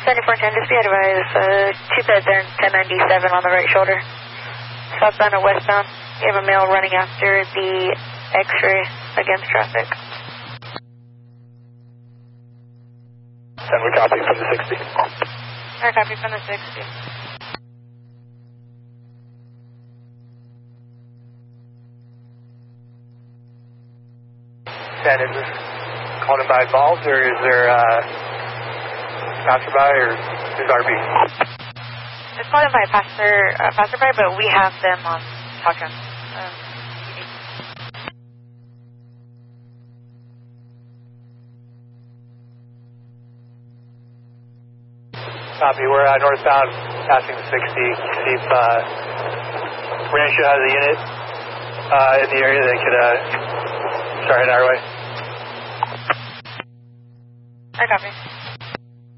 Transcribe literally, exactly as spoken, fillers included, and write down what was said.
seventy-four ten, just be advised, uh, two beds there, ten ninety-seven on the right shoulder. Southbound and westbound. You have a male running after the X-ray against traffic. And we copy from the sixty. Alright, copy from the sixty. And is this called in by involved, or is there uh, passerby, or is R B? It's called in by passer, uh, passerby, but we have them on talk to them. Um, Copy. We're uh, northbound, passing the sixty. See if uh, Rancho has a unit uh, in the area that could uh, start heading our way. I copy.